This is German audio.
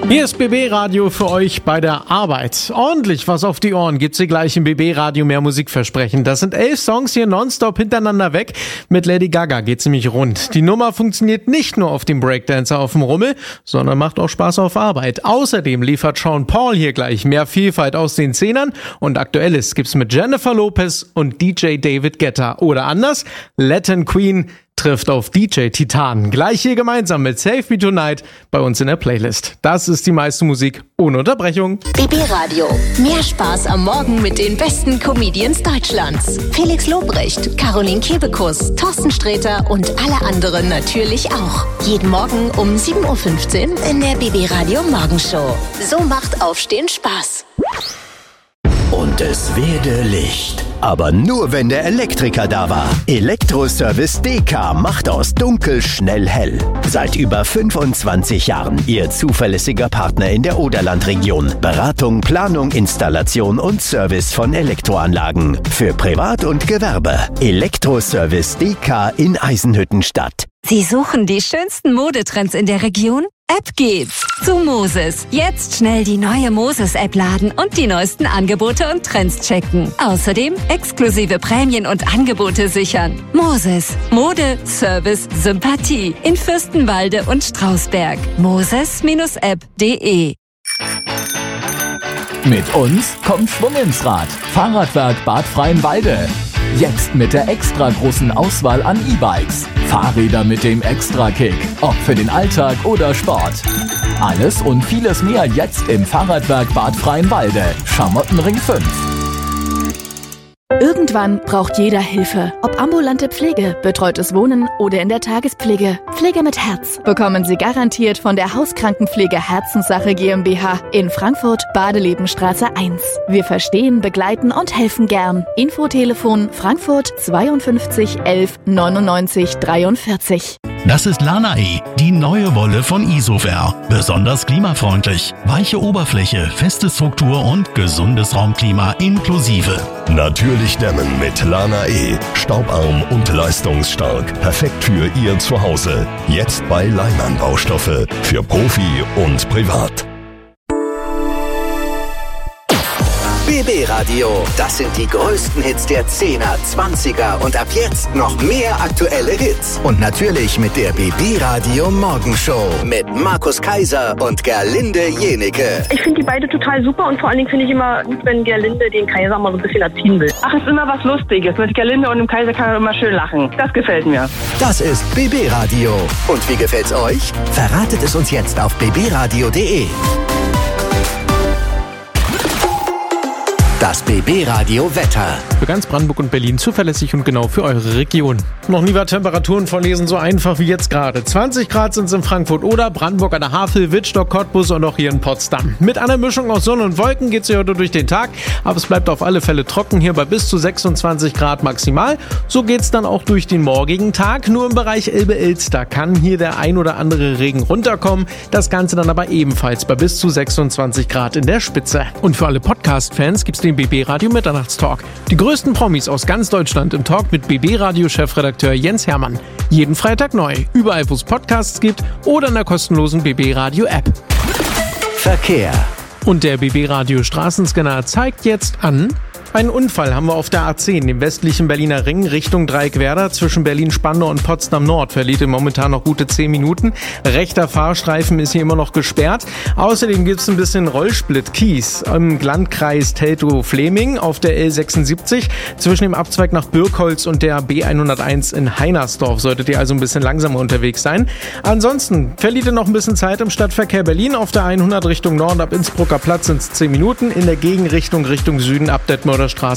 Hier ist BB Radio für euch bei der Arbeit. Ordentlich was auf die Ohren gibt's hier gleich im BB Radio mehr Musikversprechen. Das sind 11 Songs hier nonstop hintereinander weg. Mit Lady Gaga geht's nämlich rund. Die Nummer funktioniert nicht nur auf dem Breakdancer auf dem Rummel, sondern macht auch Spaß auf Arbeit. Außerdem liefert Sean Paul hier gleich mehr Vielfalt aus den Zehnern und Aktuelles gibt's mit Jennifer Lopez und DJ David Guetta. Oder anders, Latin Queen trifft auf DJ Titan. Gleich hier gemeinsam mit Save Me Tonight bei uns in der Playlist. Das ist die meiste Musik ohne Unterbrechung. BB Radio. Mehr Spaß am Morgen mit den besten Comedians Deutschlands. Felix Lobrecht, Caroline Kebekus, Thorsten Sträter und alle anderen natürlich auch. Jeden Morgen um 7.15 Uhr in der BB Radio Morgenshow. So macht Aufstehen Spaß. Und es werde Licht. Aber nur, wenn der Elektriker da war. Elektroservice DK macht aus dunkel schnell hell. Seit über 25 Jahren Ihr zuverlässiger Partner in der Oderlandregion. Beratung, Planung, Installation und Service von Elektroanlagen. Für Privat und Gewerbe. Elektroservice DK in Eisenhüttenstadt. Sie suchen die schönsten Modetrends in der Region? Ab geht's zu Moses. Jetzt schnell die neue Moses-App laden und die neuesten Angebote und Trends checken. Außerdem exklusive Prämien und Angebote sichern. Moses. Mode, Service, Sympathie. In Fürstenwalde und Strausberg. Moses-app.de. Mit uns kommt Schwung ins Rad. Fahrradwerk Bad Freienwalde. Jetzt mit der extra großen Auswahl an E-Bikes. Fahrräder mit dem Extra-Kick. Ob für den Alltag oder Sport. Alles und vieles mehr jetzt im Fahrradwerk Bad Freienwalde. Schamottenring 5. Irgendwann braucht jeder Hilfe. Ob ambulante Pflege, betreutes Wohnen oder in der Tagespflege. Pflege mit Herz bekommen Sie garantiert von der Hauskrankenpflege Herzenssache GmbH in Frankfurt, Badelebenstraße 1. Wir verstehen, begleiten und helfen gern. Infotelefon Frankfurt 52 11 99 43. Das ist Lana-E, die neue Wolle von Isover. Besonders klimafreundlich. Weiche Oberfläche, feste Struktur und gesundes Raumklima inklusive. Natürlich dämmen mit Lana-E. Staubarm und leistungsstark. Perfekt für Ihr Zuhause. Jetzt bei Leimann Baustoffe. Für Profi und Privat. BB Radio. Das sind die größten Hits der 10er, 20er und ab jetzt noch mehr aktuelle Hits. Und natürlich mit der BB Radio Morgenshow mit Markus Kaiser und Gerlinde Jenecke. Ich finde die beide total super und vor allen Dingen finde ich immer gut, wenn Gerlinde den Kaiser mal so ein bisschen erziehen will. Ach, es ist immer was Lustiges. Mit Gerlinde und dem Kaiser kann man immer schön lachen. Das gefällt mir. Das ist BB Radio. Und wie gefällt's euch? Verratet es uns jetzt auf bbradio.de. Das BB Radio Wetter. Für ganz Brandenburg und Berlin zuverlässig und genau für eure Region. Noch nie war Temperaturen vorlesen so einfach wie jetzt gerade. 20 Grad sind es in Frankfurt oder Brandenburg an der Havel, Wittstock, Cottbus und auch hier in Potsdam. Mit einer Mischung aus Sonne und Wolken geht es hier heute durch den Tag, aber es bleibt auf alle Fälle trocken hier bei bis zu 26 Grad maximal. So geht es dann auch durch den morgigen Tag. Nur im Bereich Elbe-Ilster kann hier der ein oder andere Regen runterkommen. Das Ganze dann aber ebenfalls bei bis zu 26 Grad in der Spitze. Und für alle Podcast-Fans gibt es den BB Radio Mitternachtstalk. Die größten Promis aus ganz Deutschland im Talk mit BB Radio Chefredakteur Jens Hermann. Jeden Freitag neu. Überall, wo es Podcasts gibt oder in der kostenlosen BB Radio App. Verkehr. Und der BB Radio Straßenscanner zeigt jetzt an: einen Unfall haben wir auf der A10, dem westlichen Berliner Ring, Richtung Dreieckwerder. Zwischen Berlin-Spandau und Potsdam-Nord verliert ihr momentan noch gute 10 Minuten. Rechter Fahrstreifen ist hier immer noch gesperrt. Außerdem gibt es ein bisschen Rollsplit-Kies im Landkreis Teltow-Fleming auf der L76. Zwischen dem Abzweig nach Birkholz und der B101 in Heinersdorf solltet ihr also ein bisschen langsamer unterwegs sein. Ansonsten verliert ihr noch ein bisschen Zeit im Stadtverkehr Berlin. Auf der 100 Richtung Norden ab Innsbrucker Platz sind es 10 Minuten. In der Gegenrichtung Richtung Süden ab Detmolder Straße